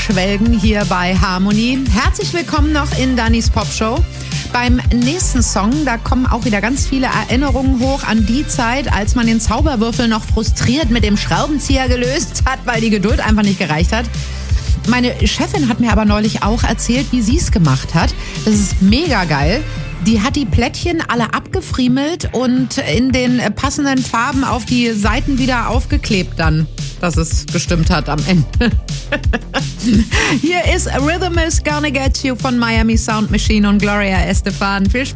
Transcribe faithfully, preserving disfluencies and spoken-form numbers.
schwelgen hier bei Harmonie. Herzlich willkommen noch in Dannys Popshow. Beim nächsten Song, da kommen auch wieder ganz viele Erinnerungen hoch an die Zeit, als man den Zauberwürfel noch frustriert mit dem Schraubenzieher gelöst hat, weil die Geduld einfach nicht gereicht hat. Meine Chefin hat mir aber neulich auch erzählt, wie sie es gemacht hat. Das ist mega geil. Die hat die Plättchen alle abgefriemelt und in den passenden Farben auf die Seiten wieder aufgeklebt dann, dass es gestimmt hat am Ende. Hier ist Rhythm is Gonna Get You von Miami Sound Machine und Gloria Estefan. Viel Spaß.